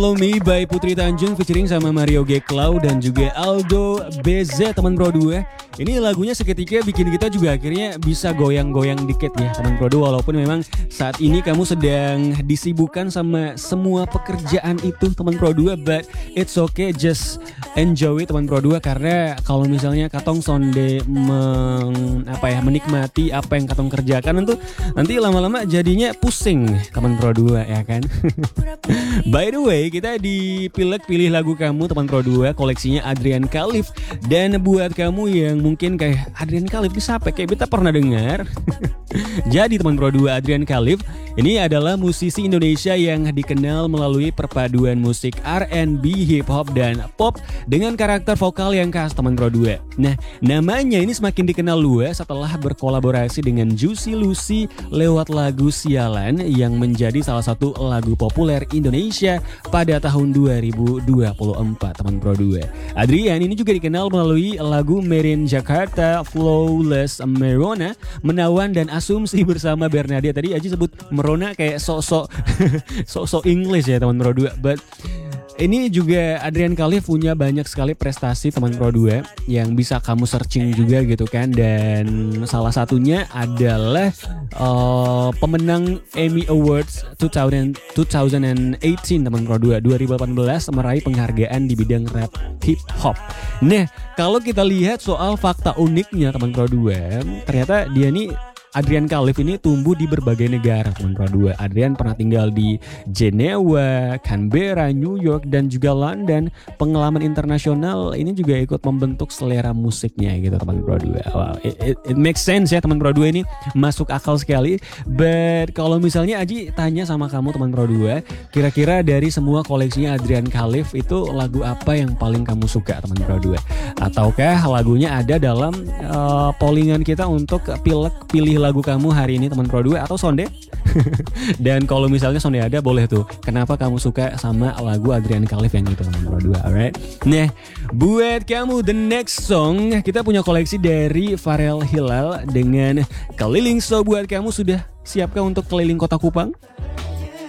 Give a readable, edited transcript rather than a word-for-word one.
Follow Me by Putri Tanjung featuring sama Mario G. Cloud dan juga Aldo BZ teman Pro 2. Ini lagunya seketika bikin kita juga akhirnya bisa goyang-goyang dikit ya teman Pro 2. Walaupun memang saat ini kamu sedang disibukkan sama semua pekerjaan itu teman Pro 2. But it's okay, just enjoy teman Pro 2. Karena kalau misalnya katong sonde menikmati apa yang katong kerjakan itu nanti lama-lama jadinya pusing teman Pro 2 ya kan. By the way, kita pilih lagu kamu teman Pro 2 koleksinya Adrian Khalif. Dan buat kamu yang mungkin kayak Adrian Khalif ini siapa? Kayak kita pernah dengar. Jadi teman Pro 2, Adrian Khalif ini adalah musisi Indonesia yang dikenal melalui perpaduan musik R&B, hip hop dan pop dengan karakter vokal yang khas teman Pro 2. Nah, namanya ini semakin dikenal luas setelah berkolaborasi dengan Juicy Lucy lewat lagu Sialan yang menjadi salah satu lagu populer Indonesia pada tahun 2024 teman Pro 2. Adrian ini juga dikenal melalui lagu Made in Jakarta, Flawless, Merona, Menawan dan Asumsi bersama Bernadette. Tadi Aji sebut Merona kayak sok-sok English ya teman Pro 2. But ini juga Adrian Khalif punya banyak sekali prestasi teman Pro 2 yang bisa kamu searching juga gitu kan. Dan salah satunya adalah pemenang Emmy Awards 2018 teman Pro 2 2018 meraih penghargaan di bidang rap hip hop. Nah, kalau kita lihat soal fakta uniknya teman Pro 2, ternyata dia nih Adrian Khalif ini tumbuh di berbagai negara teman Pro 2. Adrian pernah tinggal di Jenewa, Canberra, New York dan juga London. Pengalaman internasional ini juga ikut membentuk selera musiknya gitu teman Pro 2. Wow, it makes sense ya teman Pro 2, ini masuk akal sekali. But kalau misalnya Aji tanya sama kamu teman Pro 2, kira-kira dari semua koleksinya Adrian Khalif itu lagu apa yang paling kamu suka teman Pro 2? Ataukah lagunya ada dalam pollingan kita untuk pilih lagu kamu hari ini teman Pro 2 atau sonde? Dan kalau misalnya sonde ada, boleh tuh kenapa kamu suka sama lagu Adrian Khalif yang itu teman Pro 2. Alright. Nah, buat kamu the next song kita punya koleksi dari Farel Hilal dengan Keliling. So buat kamu, sudah siapkah untuk keliling kota Kupang?